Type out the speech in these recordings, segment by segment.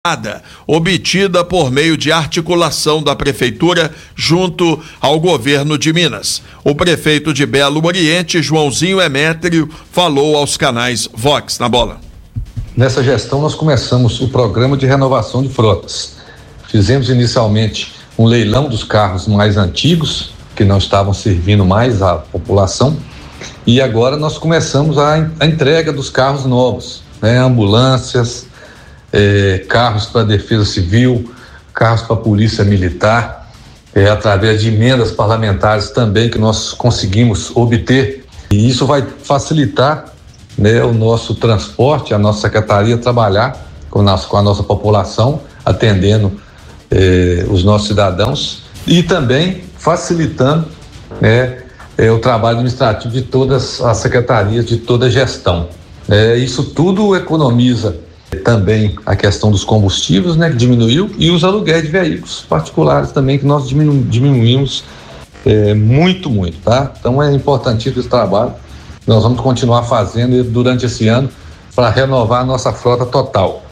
obtida por meio de articulação da Prefeitura junto ao governo de Minas. O prefeito de Belo Oriente, Joãozinho Emétrio, falou aos canais Vox na Bola. Nessa gestão nós começamos o programa de renovação de frotas. Fizemos inicialmente um leilão dos carros mais antigos, que não estavam servindo mais à população, e agora nós começamos a entrega dos carros novos, ambulâncias, carros para a Defesa Civil, carros para a Polícia Militar, através de emendas parlamentares também que nós conseguimos obter, e isso vai facilitar o nosso transporte, a nossa secretaria trabalhar com a nossa população, atendendo os nossos cidadãos e também facilitando o trabalho administrativo de todas as secretarias, de toda a gestão. Isso tudo economiza também a questão dos combustíveis, que diminuiu, e os aluguéis de veículos particulares também, que nós diminuímos muito, tá? Então é importantíssimo esse trabalho. Nós vamos continuar fazendo durante esse ano para renovar a nossa frota total.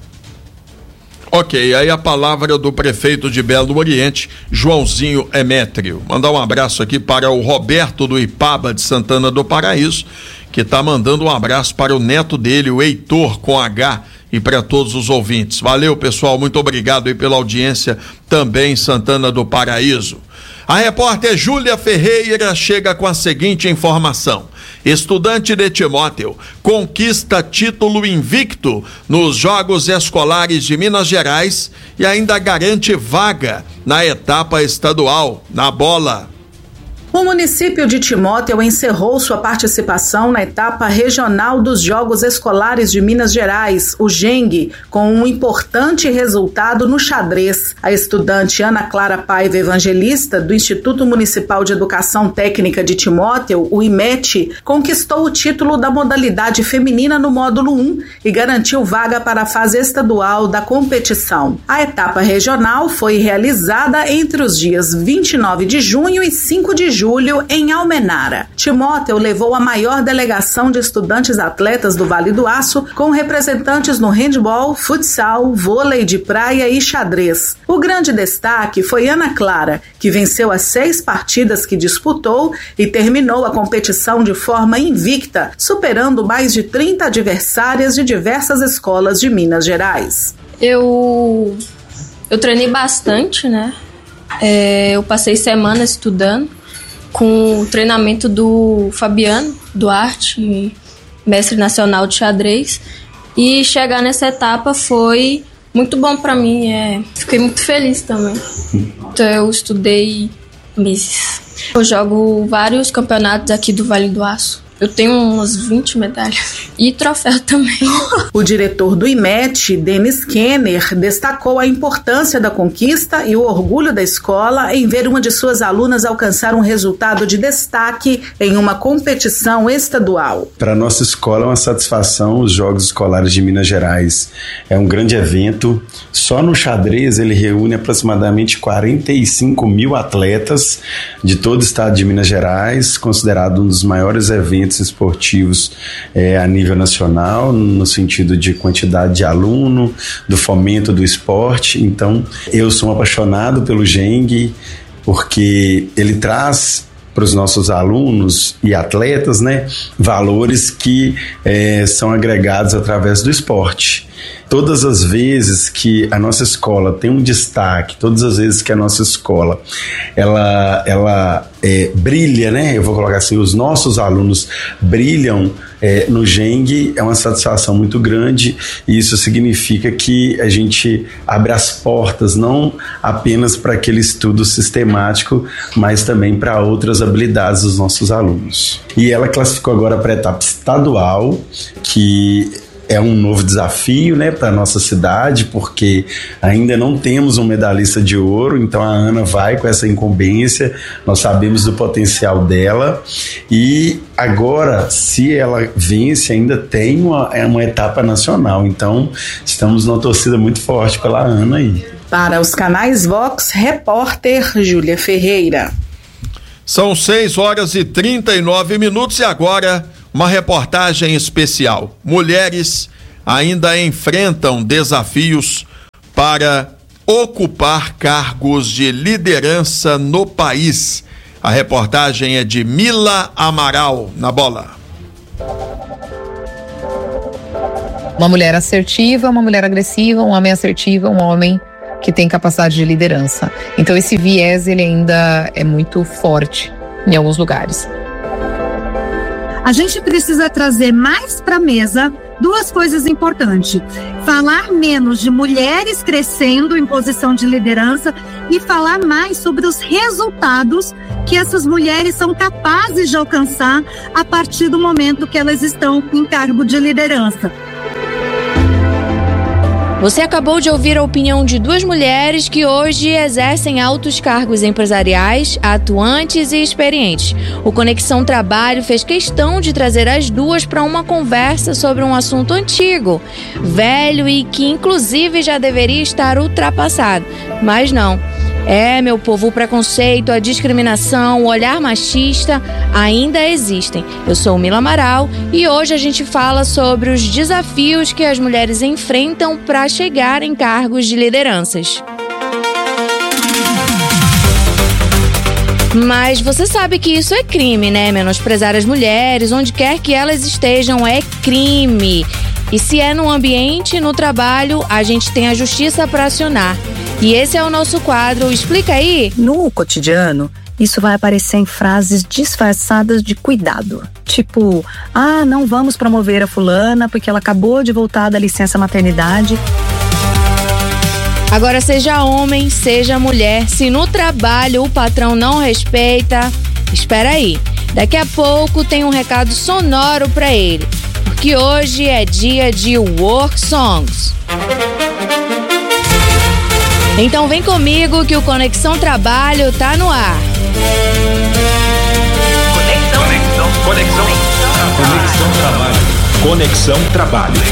Ok, aí a palavra do prefeito de Belo Oriente, Joãozinho Emétrio. Mandar um abraço aqui para o Roberto do Ipaba de Santana do Paraíso, que está mandando um abraço para o neto dele, o Heitor com H, e para todos os ouvintes. Valeu, pessoal, muito obrigado aí pela audiência também em Santana do Paraíso. A repórter Júlia Ferreira chega com a seguinte informação: estudante de Timóteo conquista título invicto nos Jogos Escolares de Minas Gerais e ainda garante vaga na etapa estadual. Na Bola. O município de Timóteo encerrou sua participação na etapa regional dos Jogos Escolares de Minas Gerais, o JENG, com um importante resultado no xadrez. A estudante Ana Clara Paiva Evangelista, do Instituto Municipal de Educação Técnica de Timóteo, o IMET, conquistou o título da modalidade feminina no módulo 1 e garantiu vaga para a fase estadual da competição. A etapa regional foi realizada entre os dias 29 de junho e 5 de julho em Almenara. Timóteo levou a maior delegação de estudantes atletas do Vale do Aço, com representantes no handebol, futsal, vôlei de praia e xadrez. O grande destaque foi Ana Clara, que venceu as 6 partidas que disputou e terminou a competição de forma invicta, superando mais de 30 adversárias de diversas escolas de Minas Gerais. Eu treinei bastante, eu passei semanas estudando, com o treinamento do Fabiano Duarte, mestre nacional de xadrez, e chegar nessa etapa foi muito bom para mim, fiquei muito feliz também. Então eu estudei meses. Eu jogo vários campeonatos aqui do Vale do Aço. Eu tenho umas 20 medalhas e troféu também. O diretor do IMET, Denis Kenner, destacou a importância da conquista e o orgulho da escola em ver uma de suas alunas alcançar um resultado de destaque em uma competição estadual. Para a nossa escola é uma satisfação os Jogos Escolares de Minas Gerais. É um grande evento. Só no xadrez ele reúne aproximadamente 45 mil atletas de todo o estado de Minas Gerais, considerado um dos maiores eventos esportivos a nível nacional, no sentido de quantidade de aluno, do fomento do esporte. Então, eu sou um apaixonado pelo JENG, porque ele traz para os nossos alunos e atletas, valores que são agregados através do esporte. Todas as vezes que a nossa escola tem um destaque, todas as vezes que a nossa escola ela brilha, eu vou colocar assim, os nossos alunos brilham no JENG, é uma satisfação muito grande, e isso significa que a gente abre as portas não apenas para aquele estudo sistemático, mas também para outras habilidades dos nossos alunos. E ela classificou agora para a etapa estadual, que é um novo desafio, para a nossa cidade, porque ainda não temos um medalhista de ouro, então a Ana vai com essa incumbência, nós sabemos do potencial dela, e agora, se ela vence, ainda tem uma etapa nacional, então estamos numa torcida muito forte pela Ana aí. Para os canais Vox, repórter Júlia Ferreira. São 6h39 e agora uma reportagem especial. Mulheres ainda enfrentam desafios para ocupar cargos de liderança no país. A reportagem é de Mila Amaral, na bola. Uma mulher assertiva, uma mulher agressiva, um homem assertivo, um homem que tem capacidade de liderança. Então esse viés, ele ainda é muito forte em alguns lugares. A gente precisa trazer mais para a mesa duas coisas importantes. Falar menos de mulheres crescendo em posição de liderança e falar mais sobre os resultados que essas mulheres são capazes de alcançar a partir do momento que elas estão em cargo de liderança. Você acabou de ouvir a opinião de duas mulheres que hoje exercem altos cargos empresariais, atuantes e experientes. O Conexão Trabalho fez questão de trazer as duas para uma conversa sobre um assunto antigo, velho e que inclusive já deveria estar ultrapassado. Mas não. Meu povo, o preconceito, a discriminação, o olhar machista ainda existem. Eu sou Mila Amaral e hoje a gente fala sobre os desafios que as mulheres enfrentam para chegar em cargos de lideranças. Mas você sabe que isso é crime, né? Menosprezar as mulheres, onde quer que elas estejam, é crime. E se é no ambiente, no trabalho, a gente tem a justiça para acionar. E esse é o nosso quadro Explica Aí. No cotidiano, isso vai aparecer em frases disfarçadas de cuidado. Tipo, não vamos promover a fulana porque ela acabou de voltar da licença maternidade. Agora, seja homem, seja mulher, se no trabalho o patrão não respeita, espera aí. Daqui a pouco tem um recado sonoro para ele. Porque hoje é dia de Work Songs. Então vem comigo que o Conexão Trabalho tá no ar. Conexão Trabalho.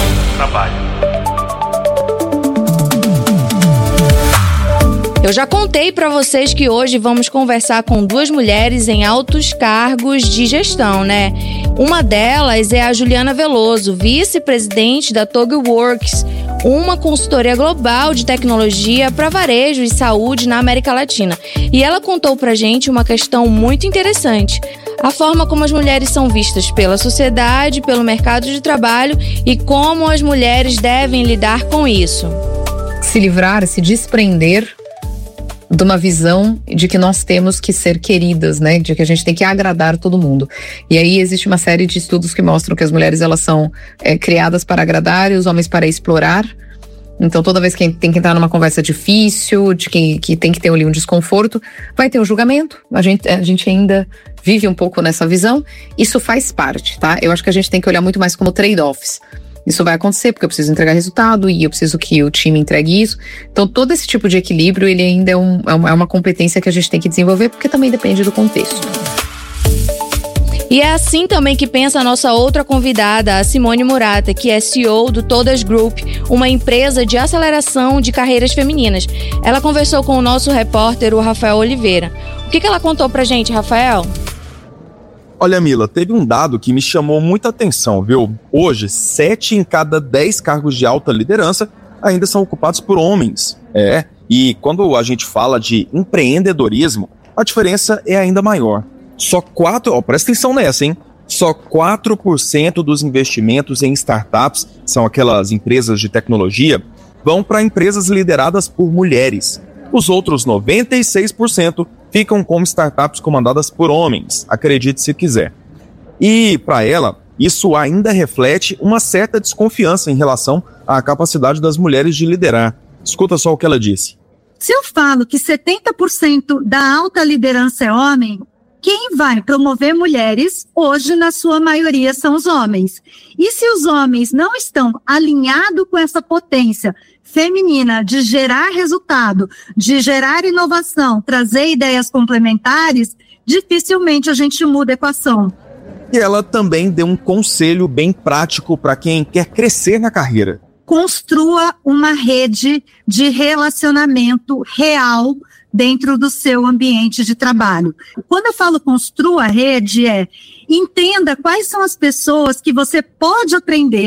Eu já contei para vocês que hoje vamos conversar com duas mulheres em altos cargos de gestão, né? Uma delas é a Juliana Veloso, vice-presidente da TogWorks, uma consultoria global de tecnologia para varejo e saúde na América Latina. E ela contou pra gente uma questão muito interessante: a forma como as mulheres são vistas pela sociedade, pelo mercado de trabalho e como as mulheres devem lidar com isso. Se livrar, se desprender de uma visão de que nós temos que ser queridas, né? De que a gente tem que agradar todo mundo. E aí existe uma série de estudos que mostram que as mulheres, elas são criadas para agradar e os homens para explorar. Então toda vez que tem que entrar numa conversa difícil, de que tem que ter ali um desconforto, vai ter um julgamento. A gente ainda vive um pouco nessa visão. Isso faz parte, tá? Eu acho que a gente tem que olhar muito mais como trade-offs. Isso vai acontecer porque eu preciso entregar resultado e eu preciso que o time entregue isso. Então todo esse tipo de equilíbrio, ele ainda é uma competência que a gente tem que desenvolver, porque também depende do contexto. E é assim também que pensa a nossa outra convidada, a Simone Murata, que é CEO do Todas Group, uma empresa de aceleração de carreiras femininas. Ela conversou com o nosso repórter, o Rafael Oliveira. O que ela contou pra gente, Rafael? Olha, Mila, teve um dado que me chamou muita atenção, viu? Hoje, 7 em cada 10 cargos de alta liderança ainda são ocupados por homens. E quando a gente fala de empreendedorismo, a diferença é ainda maior. Só 4%, presta atenção nessa, hein? Só 4% dos investimentos em startups, são aquelas empresas de tecnologia, vão para empresas lideradas por mulheres. Os outros 96% ficam como startups comandadas por homens, acredite se quiser. E, para ela, isso ainda reflete uma certa desconfiança em relação à capacidade das mulheres de liderar. Escuta só o que ela disse. Se eu falo que 70% da alta liderança é homem, quem vai promover mulheres, hoje, na sua maioria, são os homens. E se os homens não estão alinhados com essa potência feminina de gerar resultado, de gerar inovação, trazer ideias complementares, dificilmente a gente muda a equação. E ela também deu um conselho bem prático para quem quer crescer na carreira. Construa uma rede de relacionamento real dentro do seu ambiente de trabalho. Quando eu falo construa a rede, entenda quais são as pessoas que você pode aprender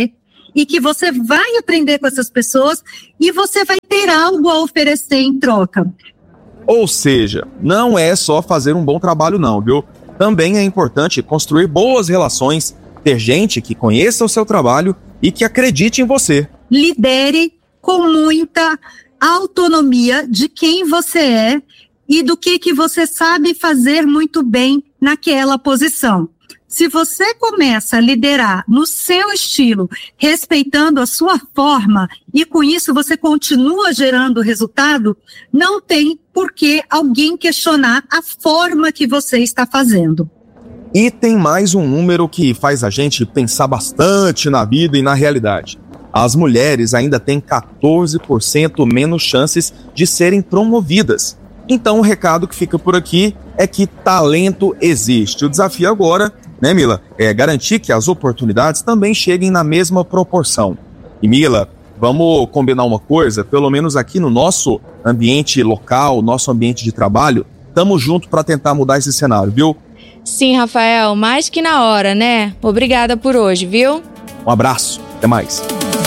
e que você vai aprender com essas pessoas e você vai ter algo a oferecer em troca. Ou seja, não é só fazer um bom trabalho não, viu? Também é importante construir boas relações, ter gente que conheça o seu trabalho e que acredite em você. Lidere com muita autonomia de quem você é e do que você sabe fazer muito bem naquela posição. Se você começa a liderar no seu estilo, respeitando a sua forma, e com isso você continua gerando resultado, não tem por que alguém questionar a forma que você está fazendo. E tem mais um número que faz a gente pensar bastante na vida e na realidade. As mulheres ainda têm 14% menos chances de serem promovidas. Então o recado que fica por aqui é que talento existe. O desafio agora, né, Mila, é garantir que as oportunidades também cheguem na mesma proporção. E Mila, vamos combinar uma coisa, pelo menos aqui no nosso ambiente local, nosso ambiente de trabalho, estamos juntos para tentar mudar esse cenário, viu? Sim, Rafael, mais que na hora, né? Obrigada por hoje, viu? Um abraço, até mais.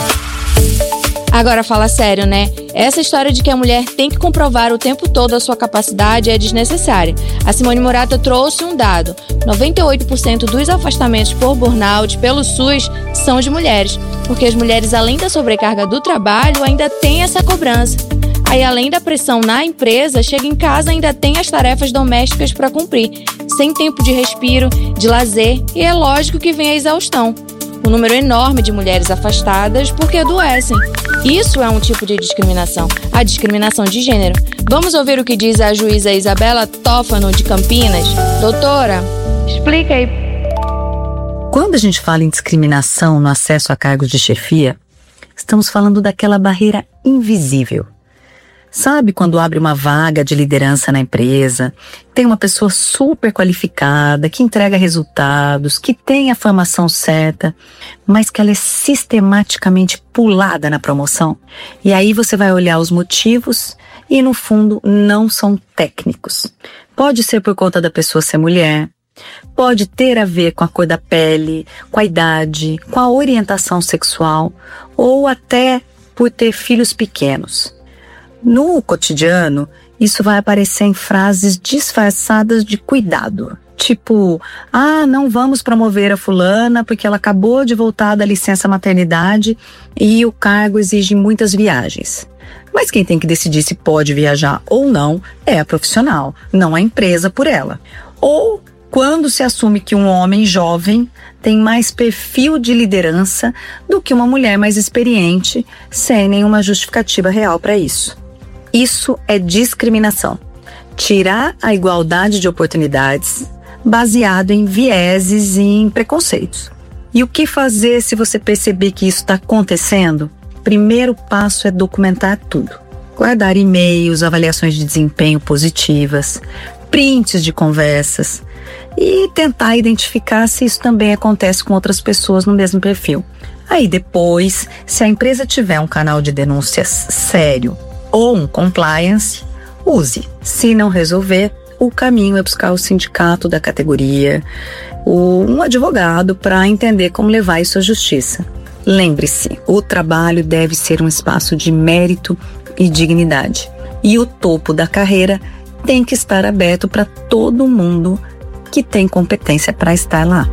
Agora fala sério, né? Essa história de que a mulher tem que comprovar o tempo todo a sua capacidade é desnecessária. A Simone Murata trouxe um dado: 98% dos afastamentos por burnout pelo SUS são de mulheres, porque as mulheres, além da sobrecarga do trabalho, ainda têm essa cobrança. Aí, além da pressão na empresa, chega em casa e ainda tem as tarefas domésticas para cumprir, sem tempo de respiro, de lazer, e é lógico que vem a exaustão. Um número enorme de mulheres afastadas porque adoecem. Isso é um tipo de discriminação, a discriminação de gênero. Vamos ouvir o que diz a juíza Isabela Tófano, de Campinas. Doutora, explica aí. Quando a gente fala em discriminação no acesso a cargos de chefia, estamos falando daquela barreira invisível. Sabe quando abre uma vaga de liderança na empresa, tem uma pessoa super qualificada, que entrega resultados, que tem a formação certa, mas que ela é sistematicamente pulada na promoção? E aí você vai olhar os motivos e, no fundo, não são técnicos. Pode ser por conta da pessoa ser mulher, pode ter a ver com a cor da pele, com a idade, com a orientação sexual, ou até por ter filhos pequenos. No cotidiano, isso vai aparecer em frases disfarçadas de cuidado. Tipo, não vamos promover a fulana porque ela acabou de voltar da licença maternidade e o cargo exige muitas viagens. Mas quem tem que decidir se pode viajar ou não é a profissional, não a empresa por ela. Ou quando se assume que um homem jovem tem mais perfil de liderança do que uma mulher mais experiente, sem nenhuma justificativa real para isso. Isso é discriminação. Tirar a igualdade de oportunidades baseado em vieses e em preconceitos. E o que fazer se você perceber que isso está acontecendo? Primeiro passo é documentar tudo. Guardar e-mails, avaliações de desempenho positivas, prints de conversas e tentar identificar se isso também acontece com outras pessoas no mesmo perfil. Aí depois, se a empresa tiver um canal de denúncias sério ou um compliance, use. Se não resolver, o caminho é buscar o sindicato da categoria, um advogado para entender como levar isso à justiça. Lembre-se, o trabalho deve ser um espaço de mérito e dignidade. E o topo da carreira tem que estar aberto para todo mundo que tem competência para estar lá.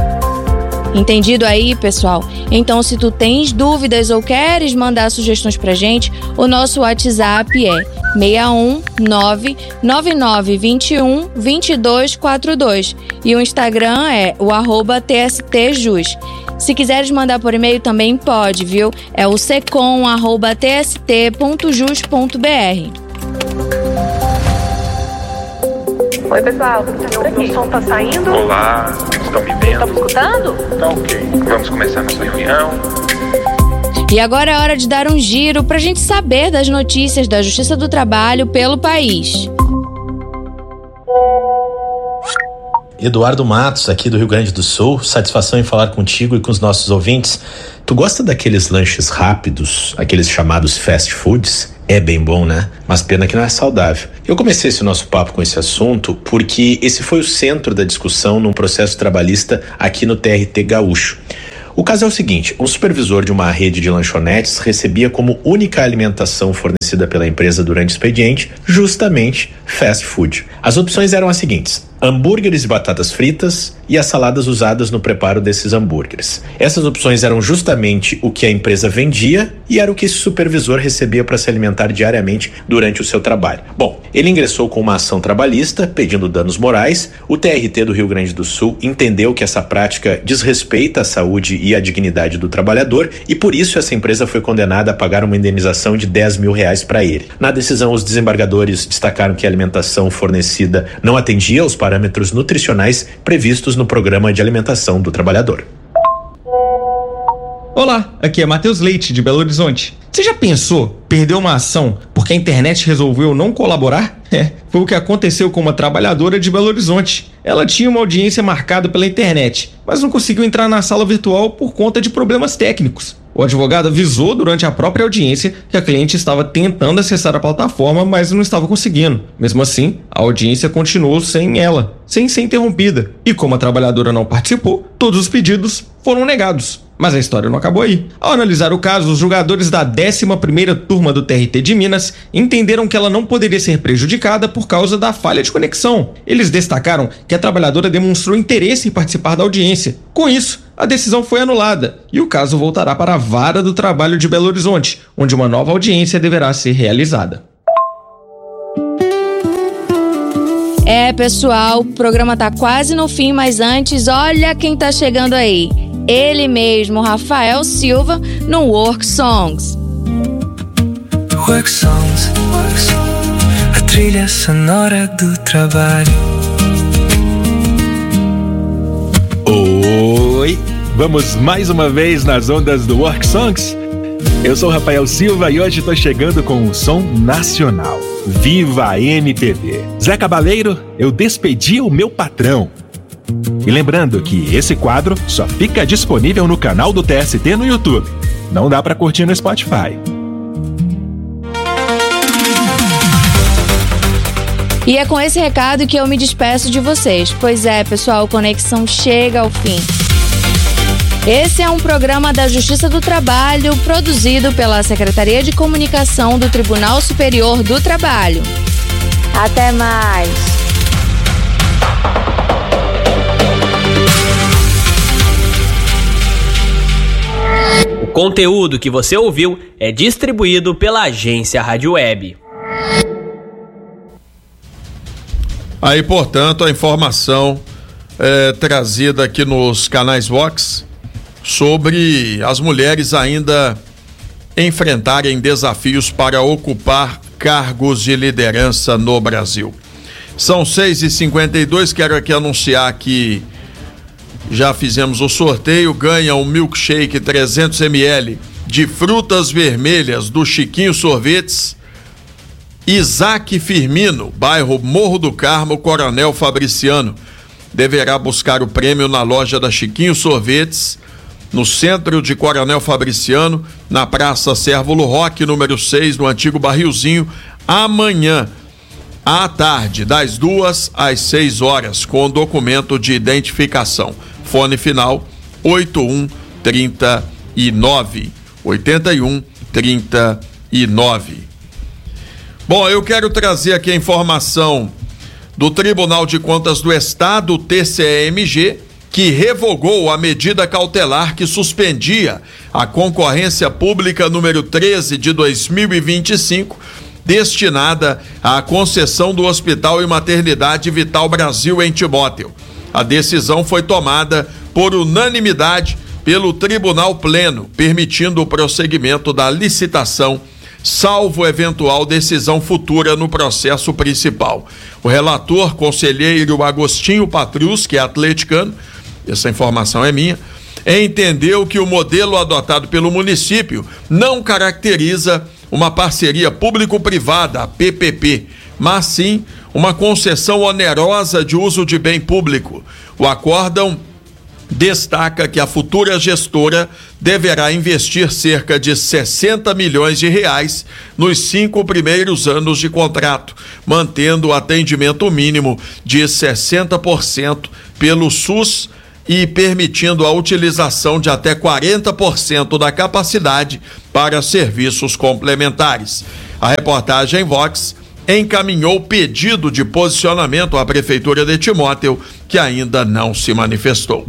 Entendido aí, pessoal? Então, se tu tens dúvidas ou queres mandar sugestões pra gente, o nosso WhatsApp é 61999212242 e o Instagram é o @tstjus. Se quiseres mandar por e-mail também pode, viu? É o secom@tst.jus.br. Oi, pessoal, o som tá saindo? Olá, estão me vendo? Tá me escutando? Tá ok, vamos começar nossa reunião. E agora é hora de dar um giro pra gente saber das notícias da Justiça do Trabalho pelo país. Eduardo Matos, aqui do Rio Grande do Sul, satisfação em falar contigo e com os nossos ouvintes. Tu gosta daqueles lanches rápidos, aqueles chamados fast foods? É bem bom, né? Mas pena que não é saudável. Eu comecei esse nosso papo com esse assunto porque esse foi o centro da discussão num processo trabalhista aqui no TRT Gaúcho. O caso é o seguinte: um supervisor de uma rede de lanchonetes recebia como única alimentação fornecida pela empresa durante o expediente justamente fast food. As opções eram as seguintes: hambúrgueres e batatas fritas e as saladas usadas no preparo desses hambúrgueres. Essas opções eram justamente o que a empresa vendia e era o que esse supervisor recebia para se alimentar diariamente durante o seu trabalho. Bom, ele ingressou com uma ação trabalhista pedindo danos morais. O TRT do Rio Grande do Sul entendeu que essa prática desrespeita a saúde e a dignidade do trabalhador e por isso essa empresa foi condenada a pagar uma indenização de R$10 mil para ele. Na decisão, os desembargadores destacaram que a alimentação fornecida não atendia aos parâmetros nutricionais previstos no Programa de Alimentação do Trabalhador. Olá, aqui é Matheus Leite, de Belo Horizonte. Você já pensou perder uma ação porque a internet resolveu não colaborar? Foi o que aconteceu com uma trabalhadora de Belo Horizonte. Ela tinha uma audiência marcada pela internet, mas não conseguiu entrar na sala virtual por conta de problemas técnicos. O advogado avisou durante a própria audiência que a cliente estava tentando acessar a plataforma, mas não estava conseguindo. Mesmo assim, a audiência continuou sem ela, sem ser interrompida. E como a trabalhadora não participou, todos os pedidos foram negados. Mas a história não acabou aí. Ao analisar o caso, os julgadores da 11ª turma do TRT de Minas entenderam que ela não poderia ser prejudicada por causa da falha de conexão. Eles destacaram que a trabalhadora demonstrou interesse em participar da audiência. Com isso, a decisão foi anulada e o caso voltará para a Vara do Trabalho de Belo Horizonte, onde uma nova audiência deverá ser realizada. Pessoal, o programa tá quase no fim, mas antes, olha quem tá chegando aí. Ele mesmo, Rafael Silva, no Work Songs. Work Songs, a trilha sonora do trabalho. Oi, vamos mais uma vez nas ondas do Work Songs? Eu sou Rafael Silva e hoje estou chegando com um som nacional. Viva a MPB! Zé Cabaleiro, eu despedi o meu patrão. E lembrando que esse quadro só fica disponível no canal do TST no YouTube. Não dá pra curtir no Spotify. E é com esse recado que eu me despeço de vocês. Pois é, pessoal, Conexão chega ao fim. Esse é um programa da Justiça do Trabalho, produzido pela Secretaria de Comunicação do Tribunal Superior do Trabalho. Até mais! O conteúdo que você ouviu é distribuído pela Agência Rádio Web. Aí, portanto, a informação trazida aqui nos canais Vox sobre as mulheres ainda enfrentarem desafios para ocupar cargos de liderança no Brasil. São 6h52, quero aqui anunciar que já fizemos o sorteio, ganha um milkshake 300 ml de frutas vermelhas do Chiquinho Sorvetes, Isaac Firmino, bairro Morro do Carmo, Coronel Fabriciano. Deverá buscar o prêmio na loja da Chiquinho Sorvetes, no centro de Coronel Fabriciano, na Praça Cérvulo Roque, número 6, no antigo Barrilzinho, amanhã, à tarde, das 2 às 6 horas, com documento de identificação. Fone final 8139. 8139. Bom, eu quero trazer aqui a informação do Tribunal de Contas do Estado, TCE-MG, que revogou a medida cautelar que suspendia a concorrência pública número 13 de 2025, destinada à concessão do Hospital e Maternidade Vital Brasil em Timóteo. A decisão foi tomada por unanimidade pelo Tribunal Pleno, permitindo o prosseguimento da licitação, salvo eventual decisão futura no processo principal. O relator, conselheiro Agostinho Patrus, que é atleticano, essa informação é minha, entendeu que o modelo adotado pelo município não caracteriza uma parceria público-privada, PPP, mas sim uma concessão onerosa de uso de bem público. O acórdão destaca que a futura gestora deverá investir cerca de 60 milhões de reais nos 5 primeiros anos de contrato, mantendo o atendimento mínimo de 60% pelo SUS e permitindo a utilização de até 40% da capacidade para serviços complementares. A reportagem Vox encaminhou pedido de posicionamento à Prefeitura de Timóteo, que ainda não se manifestou.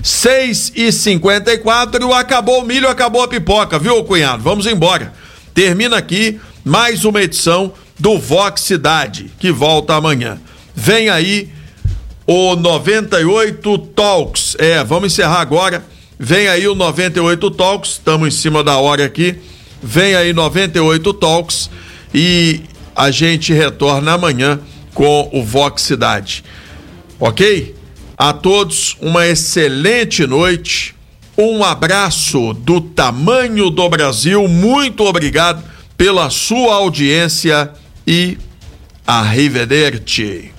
6h54, acabou o milho, acabou a pipoca, viu, cunhado? Vamos embora. Termina aqui mais uma edição do Vox Cidade, que volta amanhã. Vem aí o 98 Talks. Vamos encerrar agora. Vem aí o 98 Talks, estamos em cima da hora aqui. Vem aí 98 Talks e a gente retorna amanhã com o Vox Cidade. Ok? A todos uma excelente noite, um abraço do tamanho do Brasil, muito obrigado pela sua audiência e arrivederci.